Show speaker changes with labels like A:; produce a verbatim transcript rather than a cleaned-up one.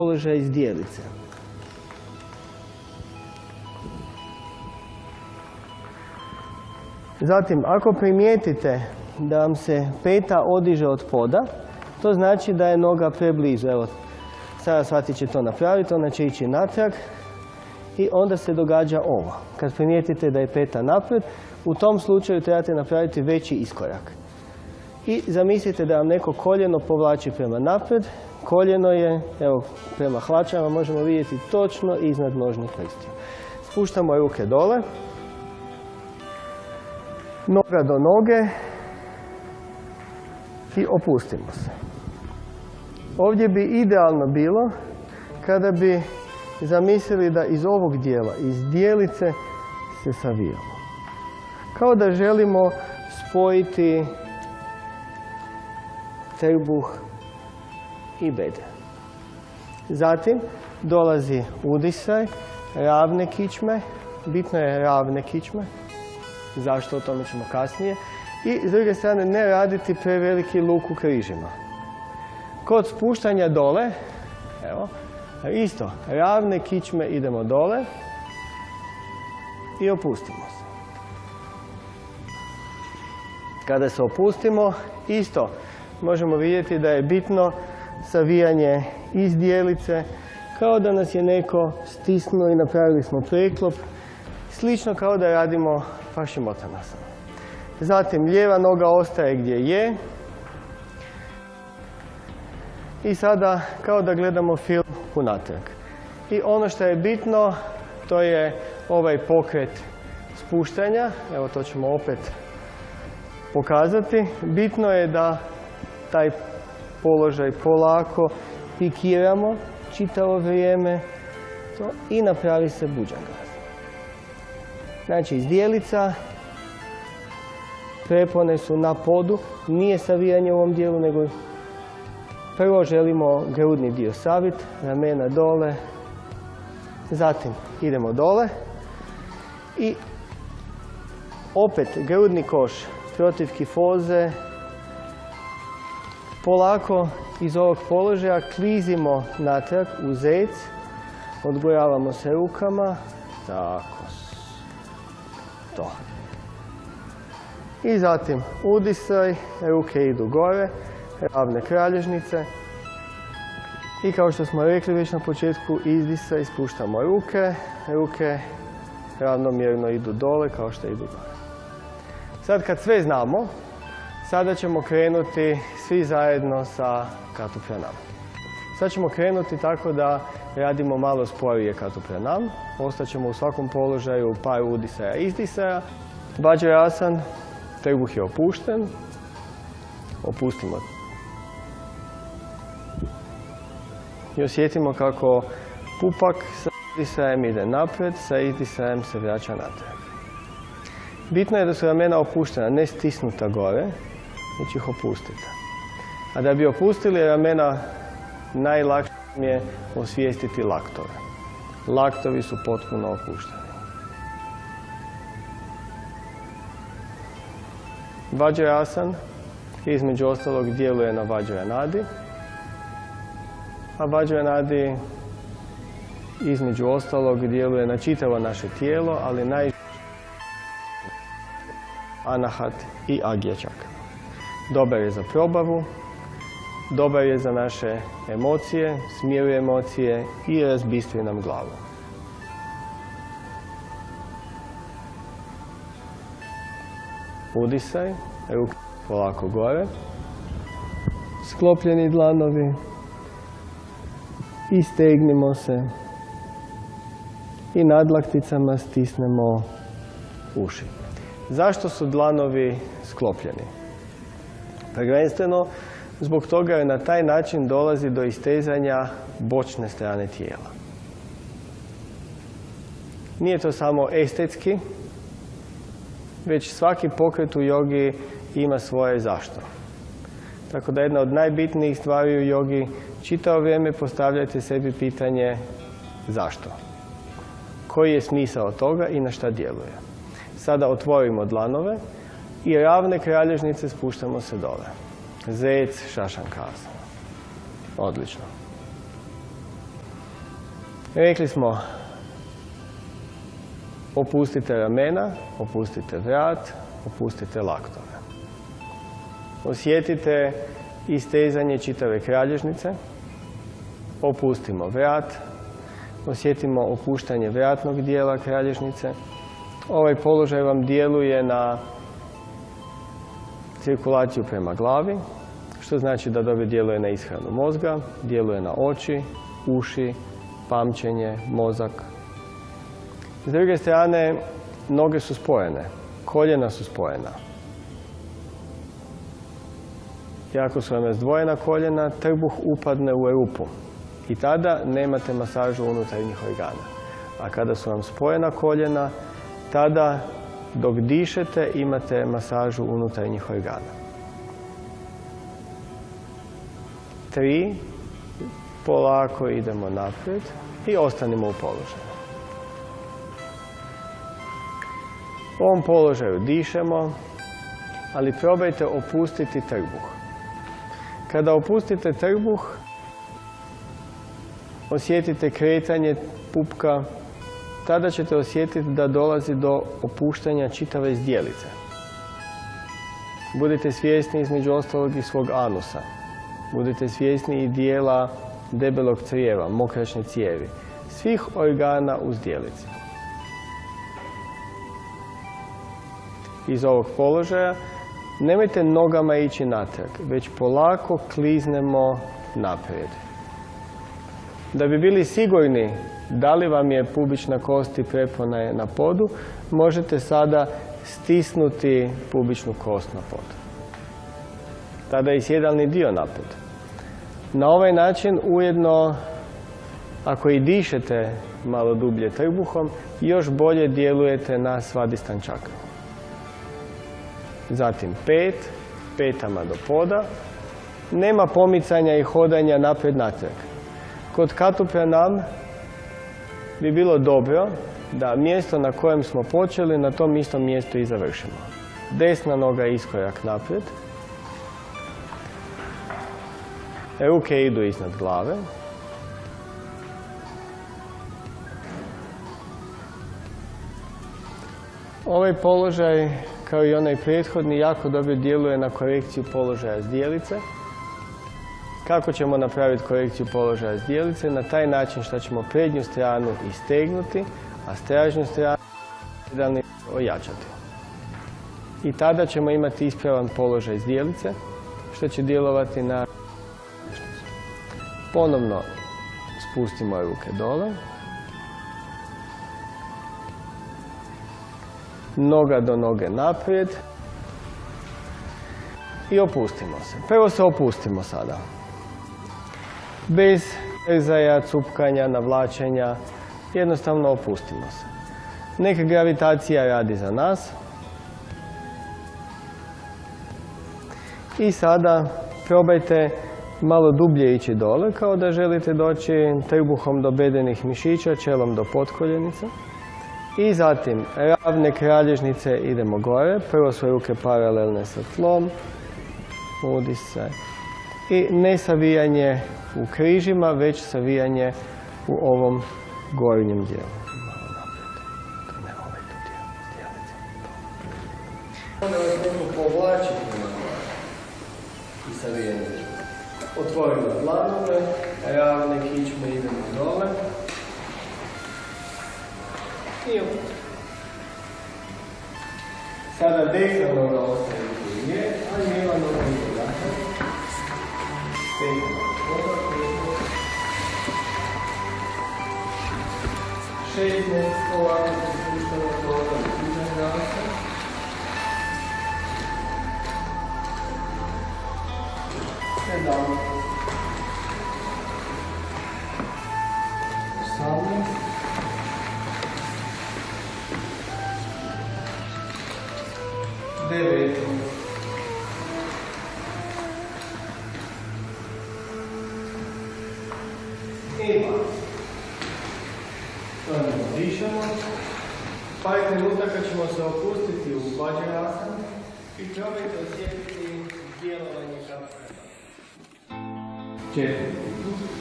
A: položaj zdjelice. Zatim, ako primijetite da vam se peta odiže od poda, to znači da je noga preblizu. Evo, sada shvatit će to napraviti, ona će ići natrag i onda se događa ovo. Kad primijetite da je peta naprijed, u tom slučaju trebate napraviti veći iskorak. I zamislite da vam neko koljeno povlači prema naprijed. Koljeno je, evo, prema hlačama možemo vidjeti točno iznad nožnih prstiju. Spuštamo ruke dole. Noga do noge i opustimo se. Ovdje bi idealno bilo kada bi zamislili da iz ovog dijela, iz dijelice se savijamo. Kao da želimo spojiti trbuh i bedra. Zatim dolazi udisaj, ravne kičme, bitno je ravne kičme. Zašto, o tome ćemo kasnije. I s druge strane ne raditi preveliki luk u križima. Kod spuštanja dole, evo, isto, ravne kičme idemo dole i opustimo se. Kada se opustimo, isto možemo vidjeti da je bitno savijanje iz dijelice, kao da nas je neko stisnuo i napravili smo preklop, slično kao da radimo Paschimottanasana. Zatim lijeva noga ostaje gdje je. I sada kao da gledamo film unatrag. I ono što je bitno, to je ovaj pokret spuštanja. Evo, to ćemo opet pokazati. Bitno je da taj položaj polako pikiramo čitavo vrijeme i napravi se Bhujangasana. Znači, zdjelica, prepone su na podu, nije savijanje u ovom dijelu, nego prvo želimo grudni dio saviti, ramena dole, zatim idemo dole i opet grudni koš protiv kifoze, polako iz ovog položaja klizimo natrag u zec, odgojavamo se rukama, tako, to. I zatim udisaj, ruke idu gore, ravne kralježnice. I kao što smo rekli već na početku, izdisaj, spuštamo ruke, ruke ravnomjerno idu dole kao što idu gore. Sad kad sve znamo, sada ćemo krenuti svi zajedno sa Katu Pranam. Sad ćemo krenuti tako da radimo malo sporije Katu Pranam. Ostaćemo u svakom položaju par udisaja i izdisaja. Vajrasan, trbuh je opušten. Opustimo. I osjetimo kako pupak sa izdisajem ide naprijed, sa izdisajem se vraća natrag. Bitno je da su ramena opuštena, ne stisnuta gore, već ih opustite. A da bi opustili ramena, najlakše je osvijestiti laktove. Laktovi su potpuno opušteni. Vajrasan između ostalog djeluje na Vajranadi, a Vajranadi između ostalog djeluje na čitavo naše tijelo, ali naj Anahat i Agya čakra. Dobar je za probavu, dobar je za naše emocije, smiruje emocije i razbistri nam glavu. Udisaj, ruke polako gore, sklopljeni dlanovi, istegnimo se i nadlakticama stisnemo uši. Zašto su dlanovi sklopljeni? Prvenstveno zbog toga jer na taj način dolazi do istezanja bočne strane tijela. Nije to samo estetski, već svaki pokret u jogi ima svoje zašto. Tako da jedna od najbitnijih stvari u jogi, čitavo vrijeme postavljajte sebi pitanje zašto. Koji je smisao toga i na šta djeluje. Sada otvorimo dlanove i ravne kralježnice spuštamo se dole. Zec, Šašankasana. Odlično. Rekli smo, opustite ramena, opustite vrat, opustite laktove. Osjetite istezanje čitave kralježnice. Opustimo vrat. Osjetimo opuštanje vratnog dijela kralježnice. Ovaj položaj vam djeluje na cirkulaciju prema glavi, što znači da dobro djeluje na ishranu mozga, djeluje na oči, uši, pamćenje, mozak. S druge strane, noge su spojene, koljena su spojena. I ako su vam razdvojena koljena, trbuh upadne u rupu i tada nemate masažu unutarnjih organa. A kada su vam spojena koljena, tada dok dišete imate masažu unutarnjih organa. Tri, polako idemo naprijed i ostanimo u položaju. U ovom položaju dišemo, ali probajte opustiti trbuh. Kada opustite trbuh, osjetite kretanje pupka, tada ćete osjetiti da dolazi do opuštanja čitave zdjelice. Budite svjesni između ostalog i svog anusa. Budite svjesni i dijela debelog crijeva, mokračne cijevi, svih organa u zdjelici. Iz ovog položaja nemojte nogama ići natrag, već polako kliznemo naprijed. Da bi bili sigurni da li vam je pubična kost i prepona je na podu, možete sada stisnuti pubičnu kost na podu. Tada je i sjedalni dio naprijed. Na ovaj način ujedno, ako i dišete malo dublje trbuhom, još bolje djelujete na svadistan čakru. Zatim pet, petama do poda. Nema pomicanja i hodanja naprijed-natrag. Kod Katu Pranam bi bilo dobro da mjesto na kojem smo počeli, na tom istom mjestu i završimo. Desna noga iskorak naprijed. Ruke idu iznad glave. Ovaj položaj, kao i onaj prethodni, jako dobro djeluje na korekciju položaja zdjelice. Kako ćemo napraviti korekciju položaja zdjelice? Na taj način što ćemo prednju stranu istegnuti, a stražnju stranu ojačati. I tada ćemo imati ispravan položaj zdjelice, što će djelovati na... Ponovno spustimo ruke dole. Noga do noge naprijed. I opustimo se. Prvo se opustimo sada. Bez rezaja, cupkanja, navlačenja. Jednostavno opustimo se. Neka gravitacija radi za nas. I sada probajte malo dublje ići dole, kao da želite doći trbuhom do bedenih mišića, čelom do potkoljenice. I zatim ravne kralježnice idemo gore. Prvo su ruke paralelne sa tlom. Udisaj. I ne savijanje u križima, već savijanje u ovom gornjem dijelu. Onda vas neko povlači prema gore i savijanje. Otvorimo dlanove, ravne kičme idemo dole. I opet. Sada desna noga ostaje tu je, a lijeva noga ide natrag. šesnaest ovako se spuštamo dole u iznad rasa. sedamnaest. osamnaest. devetnaest. I dvadeset. Onda dišemo. Par trenutaka ćemo se opustiti u Vajrasanu i probajte osjetiti djelovanje kako treba. Četiri.